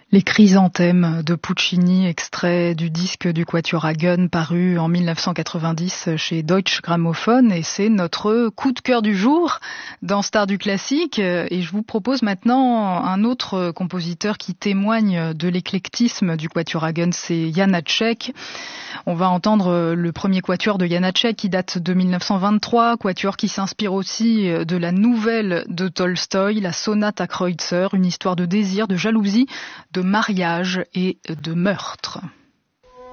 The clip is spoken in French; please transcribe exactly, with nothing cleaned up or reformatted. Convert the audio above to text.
Les chrysanthèmes de Puccini, extrait du disque du Quatuor Hagen paru en mille neuf cent quatre-vingt-dix chez Deutsche Grammophon, et c'est notre coup de cœur du jour dans Stars du classique. Et je vous propose maintenant un autre compositeur qui témoigne de l'éclectisme du Quatuor Hagen, c'est Janáček. On va entendre le premier quatuor de Janáček qui date de mille neuf cent vingt-trois, quatuor qui s'inspire aussi de la nouvelle de Tolstoï, la Sonate à Kreutzer, une histoire de désir, de jalousie, de mariage et de meurtre.